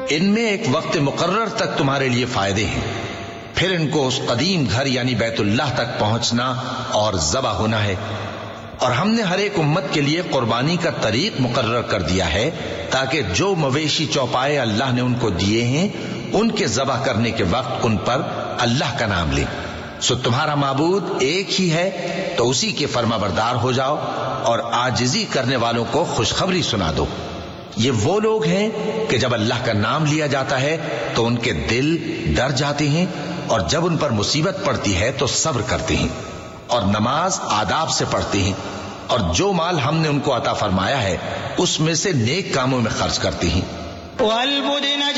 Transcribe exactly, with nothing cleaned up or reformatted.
इनमें एक वक्त मुकर्रर तक तुम्हारे लिए फायदे हैं, फिर इनको उस कदीम घर यानी बैतुल्लाह तक पहुंचना और ज़बा होना है। और हमने हर एक उम्मत के लिए कुर्बानी का तरीक मुकर्रर कर दिया है ताकि जो मवेशी चौपाए अल्लाह ने उनको दिए हैं उनके ज़बा करने के वक्त उन पर अल्लाह का नाम लें। सो तुम्हारा माबूद एक ही है, तो उसी के फर्माबरदार हो जाओ और आजिजी करने वालों को खुशखबरी सुना दो। ये वो लोग हैं कि जब अल्लाह का नाम लिया जाता है तो उनके दिल डर जाते हैं और जब उन पर मुसीबत पड़ती है तो सब्र करते हैं और नमाज आदाब से पढ़ते हैं और जो माल हमने उनको अता फरमाया है उसमें से नेक कामों में खर्च करते हैं।